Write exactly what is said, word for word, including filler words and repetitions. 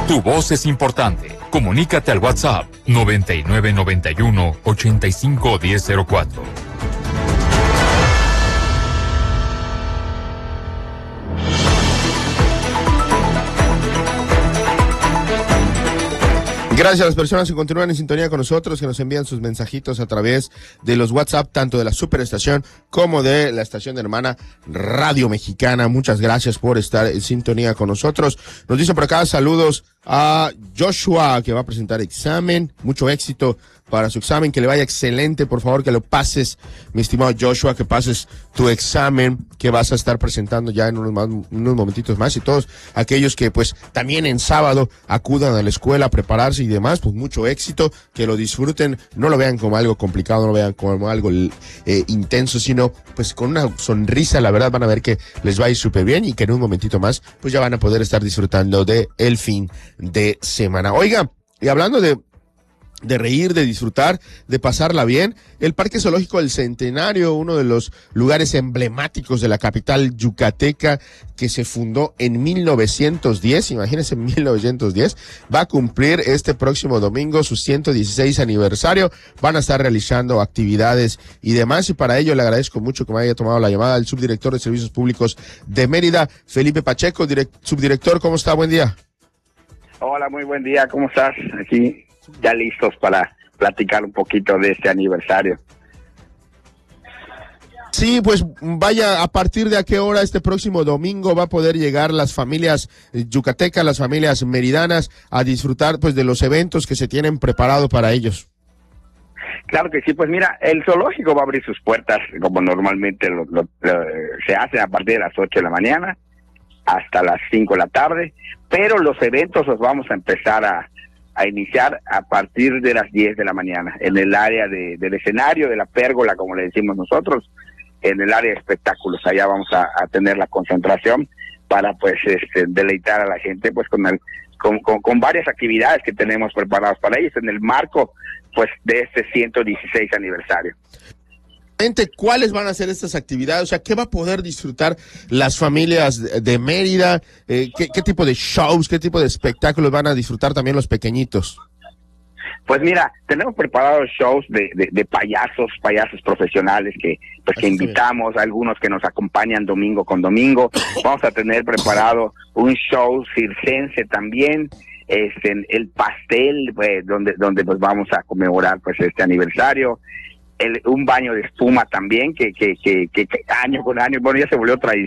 Tu voz es importante. Comunícate al WhatsApp noventa y nueve noventa y uno ochenta y cinco diez cero cuatro. Gracias a las personas que continúan en sintonía con nosotros, que nos envían sus mensajitos a través de los WhatsApp, tanto de la Superestación como de la estación hermana Radio Mexicana. Muchas gracias por estar en sintonía con nosotros. Nos dice por acá saludos a Joshua, que va a presentar examen. Mucho éxito para su examen, que le vaya excelente, por favor, que lo pases, mi estimado Joshua, que pases tu examen que vas a estar presentando ya en unos, más, unos momentitos más, y todos aquellos que pues también en sábado acudan a la escuela a prepararse y demás, pues mucho éxito, que lo disfruten, no lo vean como algo complicado, no lo vean como algo eh, intenso, sino pues con una sonrisa, la verdad van a ver que les va a ir súper bien y que en un momentito más pues ya van a poder estar disfrutando de el fin de semana. Oiga, y hablando de de reír, de disfrutar, de pasarla bien, el Parque Zoológico del Centenario, uno de los lugares emblemáticos de la capital yucateca, que se fundó en mil novecientos diez, imagínense, mil novecientos diez, va a cumplir este próximo domingo su ciento dieciséis aniversario, van a estar realizando actividades y demás, y para ello le agradezco mucho que me haya tomado la llamada el subdirector de Servicios Públicos de Mérida, Felipe Pacheco. Direct, subdirector, ¿cómo está? Buen día. Hola, muy buen día, ¿cómo estás? Aquí ya listos para platicar un poquito de este aniversario. Sí, pues vaya, ¿a partir de a qué hora este próximo domingo va a poder llegar las familias yucatecas, las familias meridanas, a disfrutar pues de los eventos que se tienen preparado para ellos? Claro que sí, pues mira, el zoológico va a abrir sus puertas como normalmente lo, lo, lo, se hace a partir de las ocho de la mañana hasta las cinco de la tarde, pero los eventos los vamos a empezar a a iniciar a partir de las diez de la mañana, en el área de, del escenario, de la pérgola, como le decimos nosotros, en el área de espectáculos. Allá vamos a, a tener la concentración para pues este, deleitar a la gente pues con, el, con, con, con varias actividades que tenemos preparadas para ellos en el marco pues de este ciento dieciséis aniversario. ¿Cuáles van a ser estas actividades? O sea, ¿qué va a poder disfrutar las familias de Mérida? Eh, ¿qué, ¿Qué tipo de shows, qué tipo de espectáculos van a disfrutar también los pequeñitos? Pues mira, tenemos preparados shows de, de, de payasos, payasos profesionales que pues que invitamos, a algunos que nos acompañan domingo con domingo. Vamos a tener preparado un show circense también, este, el pastel, pues, donde donde pues vamos a conmemorar pues este aniversario. El, un baño de espuma también, que, que, que, que, que año con año, bueno, ya se volvió tradición.